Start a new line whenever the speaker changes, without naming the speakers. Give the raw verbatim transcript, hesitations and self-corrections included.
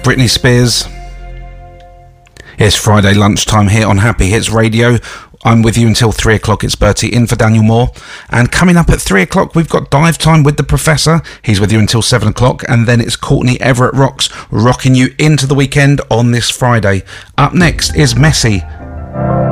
Britney Spears. It's Friday lunchtime here on Happy Hits Radio. I'm with you until three o'clock. It's Bertie in for Daniel Moore. And coming up at three o'clock, we've got Dive Time with the Professor. He's with you until seven o'clock. And then it's Courtney Everett Rocks rocking you into the weekend on this Friday. Up next is Messi.